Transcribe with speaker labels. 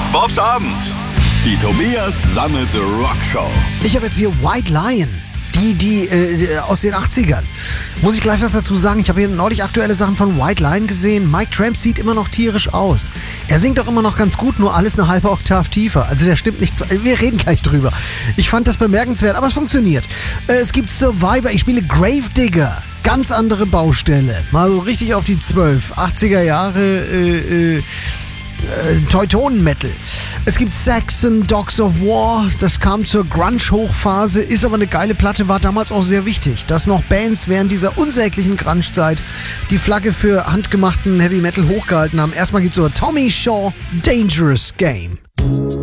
Speaker 1: Bobs Abend. Die Tobias Sammet Rock Show.
Speaker 2: Ich habe jetzt hier White Lion. Die aus den 80ern. Muss ich gleich was dazu sagen? Ich habe hier neulich aktuelle Sachen von White Lion gesehen. Mike Tramp sieht immer noch tierisch aus. Er singt auch immer noch ganz gut, nur alles eine halbe Oktav tiefer. Also der stimmt nicht. Wir reden gleich drüber. Ich fand das bemerkenswert, aber es funktioniert. Es gibt Survivor. Ich spiele Gravedigger. Ganz andere Baustelle. Mal so richtig auf die 12. 80er Jahre Teutonen-Metal. Es gibt Saxon, Dogs of War, das kam zur Grunge-Hochphase, ist aber eine geile Platte, war damals auch sehr wichtig, dass noch Bands während dieser unsäglichen Grunge-Zeit die Flagge für handgemachten Heavy Metal hochgehalten haben. Erstmal gibt's so Tommy Shaw, Dangerous Game.